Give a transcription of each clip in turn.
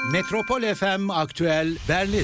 Metropol FM Aktüel Berlin.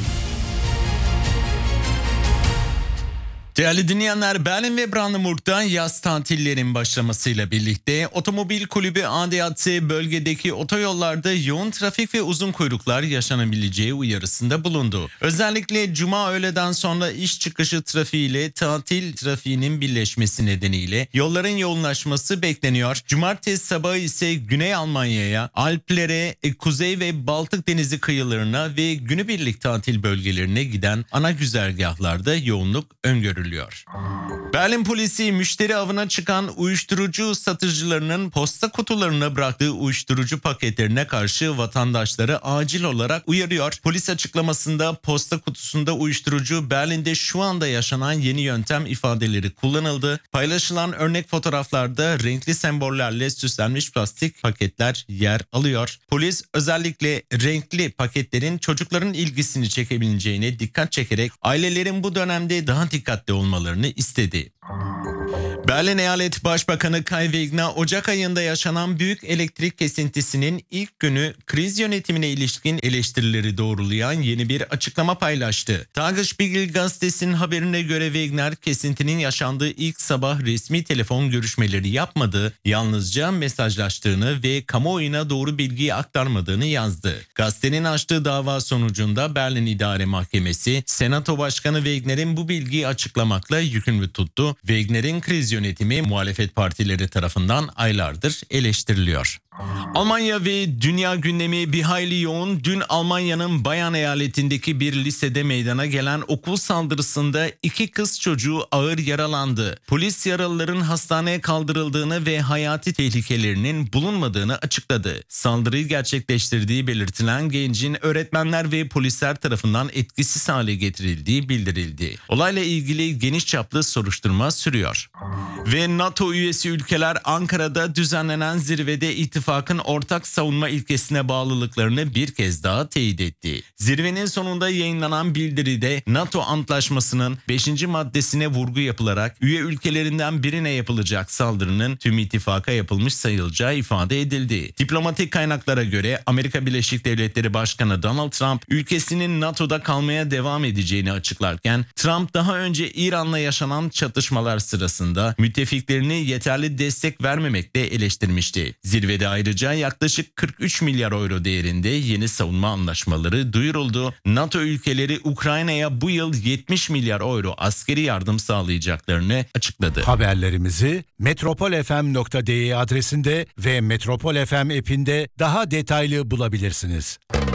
Değerli dinleyenler, Berlin ve Brandenburg'da yaz tatillerinin başlamasıyla birlikte Otomobil Kulübü ADAC bölgedeki otoyollarda yoğun trafik ve uzun kuyruklar yaşanabileceği uyarısında bulundu. Özellikle cuma öğleden sonra iş çıkışı trafiği ile tatil trafiğinin birleşmesi nedeniyle yolların yoğunlaşması bekleniyor. Cumartesi sabahı ise Güney Almanya'ya, Alplere, Kuzey ve Baltık Denizi kıyılarına ve günübirlik tatil bölgelerine giden ana güzergahlarda yoğunluk öngörülüyor. Berlin polisi müşteri avına çıkan uyuşturucu satıcılarının posta kutularına bıraktığı uyuşturucu paketlerine karşı vatandaşları acil olarak uyarıyor. Polis açıklamasında posta kutusunda uyuşturucu, Berlin'de şu anda yaşanan yeni yöntem ifadeleri kullanıldı. Paylaşılan örnek fotoğraflarda renkli sembollerle süslenmiş plastik paketler yer alıyor. Polis özellikle renkli paketlerin çocukların ilgisini çekebileceğine dikkat çekerek ailelerin bu dönemde daha dikkatli olmalarını istedi. Berlin Eyalet Başbakanı Kai Wegner, Ocak ayında yaşanan büyük elektrik kesintisinin ilk günü kriz yönetimine ilişkin eleştirileri doğrulayan yeni bir açıklama paylaştı. Tagesspiegel gazetesinin haberine göre Wegner, kesintinin yaşandığı ilk sabah resmi telefon görüşmeleri yapmadığı, yalnızca mesajlaştığını ve kamuoyuna doğru bilgiyi aktarmadığını yazdı. Gazetenin açtığı dava sonucunda Berlin İdare Mahkemesi, Senato Başkanı Wegner'in bu bilgiyi açıklamakla yükümlü tuttu. Wegner'in kriz yönetimi muhalefet partileri tarafından aylardır eleştiriliyor. Almanya ve dünya gündemi bir hayli yoğun. Dün Almanya'nın Bayern eyaletindeki bir lisede meydana gelen okul saldırısında 2 kız çocuğu ağır yaralandı. Polis yaralıların hastaneye kaldırıldığını ve hayati tehlikelerinin bulunmadığını açıkladı. Saldırıyı gerçekleştirdiği belirtilen gencin öğretmenler ve polisler tarafından etkisiz hale getirildiği bildirildi. Olayla ilgili geniş çaplı soruşturma sürüyor. Ve NATO üyesi ülkeler Ankara'da düzenlenen zirvede ittifakın ortak savunma ilkesine bağlılıklarını bir kez daha teyit etti. Zirvenin sonunda yayınlanan bildiride NATO Antlaşması'nın 5. maddesine vurgu yapılarak üye ülkelerinden birine yapılacak saldırının tüm ittifaka yapılmış sayılacağı ifade edildi. Diplomatik kaynaklara göre Amerika Birleşik Devletleri Başkanı Donald Trump ülkesinin NATO'da kalmaya devam edeceğini açıklarken, Trump daha önce İran'la yaşanan çatışmalar sırasında müttefiklerini yeterli destek vermemekle eleştirmişti. Zirvede ayrıca yaklaşık 43 milyar euro değerinde yeni savunma anlaşmaları duyuruldu. NATO ülkeleri Ukrayna'ya bu yıl 70 milyar euro askeri yardım sağlayacaklarını açıkladı. Haberlerimizi metropolfm.de adresinde ve Metropol FM app'inde daha detaylı bulabilirsiniz.